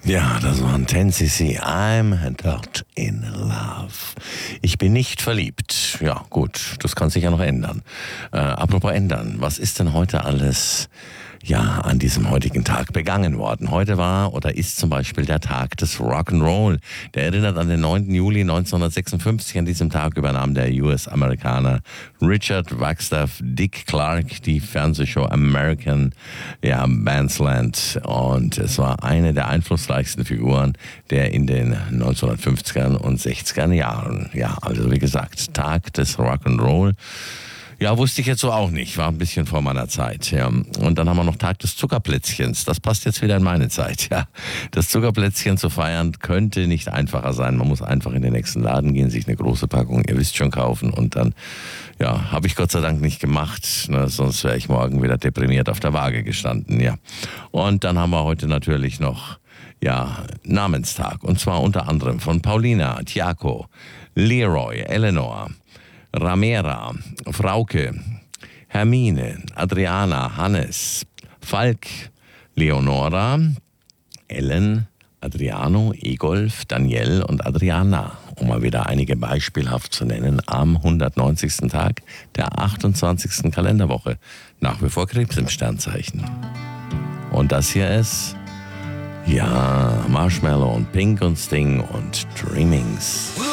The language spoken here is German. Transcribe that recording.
Ja, das waren 10cc. I'm not in love. Ich bin nicht verliebt. Ja, gut, das kann sich ja noch ändern. Apropos ändern, was ist denn heute alles an diesem heutigen Tag begangen worden? Heute war oder ist zum Beispiel der Tag des Rock'n'Roll. Der erinnert an den 9. Juli 1956. An diesem Tag übernahm der US-Amerikaner Richard Wagstaff Dick Clark die Fernsehshow American Bandstand. Und es war eine der einflussreichsten Figuren der in den 1950er und 60er Jahren. Ja, also wie gesagt, Tag des Rock'n'Roll. Ja, wusste ich jetzt so auch nicht. War ein bisschen vor meiner Zeit. Ja. Und dann haben wir noch Tag des Zuckerplätzchens. Das passt jetzt wieder in meine Zeit. Ja. Das Zuckerplätzchen zu feiern könnte nicht einfacher sein. Man muss einfach in den nächsten Laden gehen, sich eine große Packung, ihr wisst schon, kaufen. Und dann, habe ich Gott sei Dank nicht gemacht. Ne, sonst wäre ich morgen wieder deprimiert auf der Waage gestanden. Ja. Und dann haben wir heute natürlich noch Namenstag. Und zwar unter anderem von Paulina, Tiago, Leroy, Eleanor, Ramera, Frauke, Hermine, Adriana, Hannes, Falk, Leonora, Ellen, Adriano, Egolf, Daniel und Adriana, um mal wieder einige beispielhaft zu nennen, am 190. Tag der 28. Kalenderwoche. Nach wie vor Krebs im Sternzeichen. Und das hier ist, Marshmallow und Pink und Sting und Dreamings.